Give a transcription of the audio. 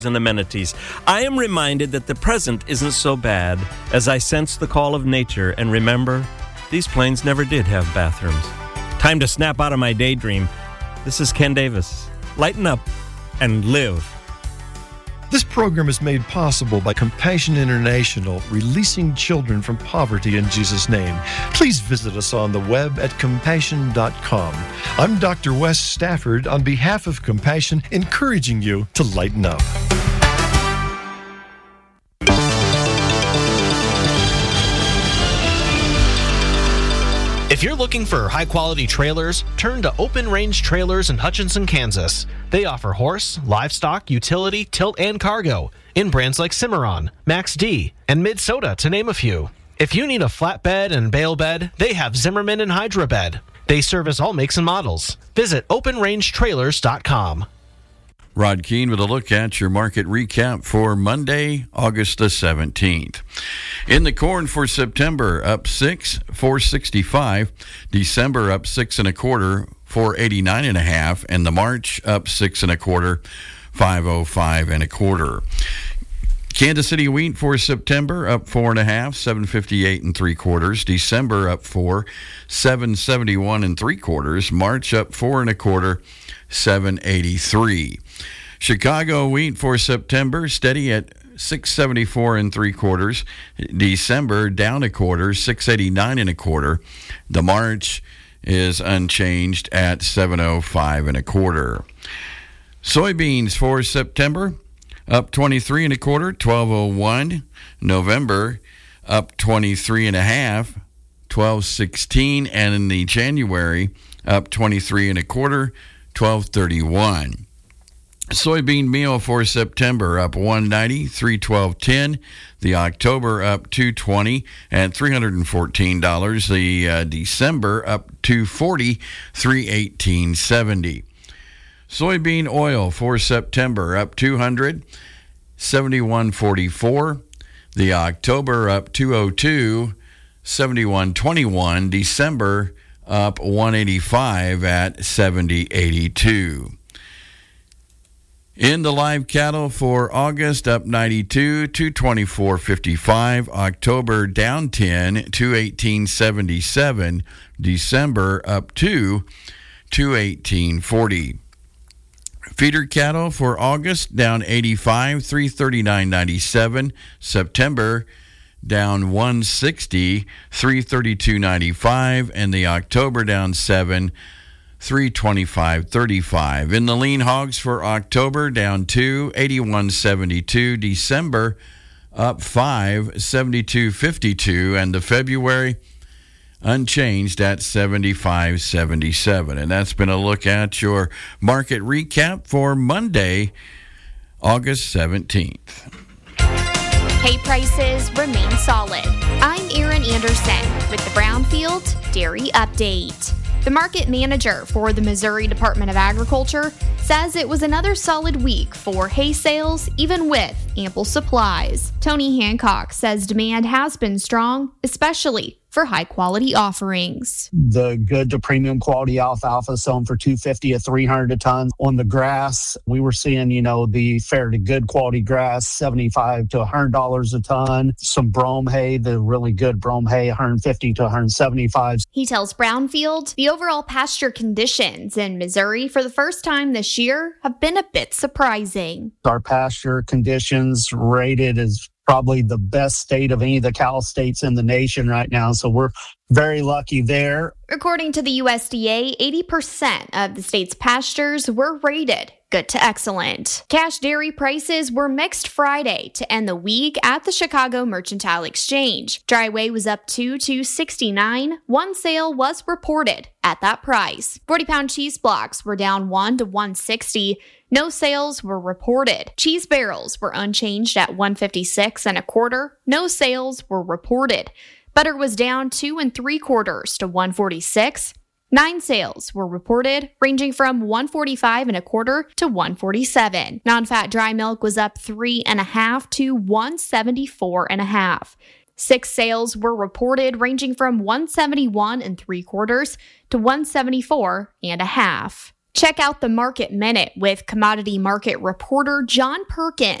and amenities, I am reminded that the present isn't so bad as I sense the call of nature and remember these planes never did have bathrooms. Time to snap out of my daydream. This is Ken Davis. Lighten up and live. This program is made possible by Compassion International, releasing children from poverty in Jesus' name. Please visit us on the web at compassion.com. I'm Dr. Wes Stafford on behalf of Compassion, encouraging you to lighten up. If you're looking for high-quality trailers, turn to Open Range Trailers in Hutchinson, Kansas. They offer horse, livestock, utility, tilt, and cargo in brands like Cimarron, Max D, and Mid-Soda, to name a few. If you need a flatbed and bale bed, they have Zimmerman and Hydra Bed. They service all makes and models. Visit OpenRangeTrailers.com. Rod Keene with a look at your market recap for Monday, August the 17th. In the corn for September, up 6, 465. December up 6 1/4, 489 1/2, and the March up 6 1/4, 505 1/4. Kansas City wheat for September up 4 1/2, 758 3/4. December up 4, 771 3/4. March up 4 1/4, 783. Chicago wheat for September steady at 674 3/4. December down 1/4, 689 1/4. The March is unchanged at 705 1/4. Soybeans for September up 23 1/4, 1201. November up 23 1/2, 1216, and in the January up 23 1/4, 1231. Soybean meal for September up 190, 312.10. The October up 220 and $314. The December up 240, 318.70. Soybean oil for September up 200, 71.44. The October up 202, 71.21. December up 185 at 70.82. In the live cattle for August, up 92, 224.55. October down 10, 218.77. December up 2, 218.40. Feeder cattle for August down 85, 339.97. September down 160, 332.95, and the October down 7, 325.35. In the lean hogs for October, down 2, 81.72. December up 5, 72.52, and the February unchanged at 75.77. And that's been a look at your market recap for Monday, August 17th. Hay prices remain solid. I'm Erin Anderson with the Brownfield Dairy Update. The market manager for the Missouri Department of Agriculture says it was another solid week for hay sales, even with ample supplies. Tony Hancock says demand has been strong, especially for high-quality offerings. The good to premium quality alfalfa selling for $250 to $300 a ton. On the grass, we were seeing, the fair to good quality grass, $75 to $100 a ton. Some brome hay, the really good brome hay, $150 to $175. He tells Brownfield the overall pasture conditions in Missouri for the first time this year have been a bit surprising. Our pasture conditions rated as probably the best state of any of the cow states in the nation right now. So we're very lucky there. According to the USDA, 80% of the state's pastures were rated good to excellent. Cash dairy prices were mixed Friday to end the week at the Chicago Mercantile Exchange. Dry whey was up 2 to $2.69. One sale was reported at that price. 40-pound cheese blocks were down 1 to $1.60. No sales were reported. Cheese barrels were unchanged at $1.56 1/4. No sales were reported. Butter was down 2 3/4 to $1.46. 9 sales were reported, ranging from $1.45 1/4 to $1.47. Non-fat dry milk was up 3 1/2 to $1.74 1/2. 6 sales were reported, ranging from $1.71 3/4 to $1.74 1/2. Check out the Market Minute with commodity market reporter John Perkins.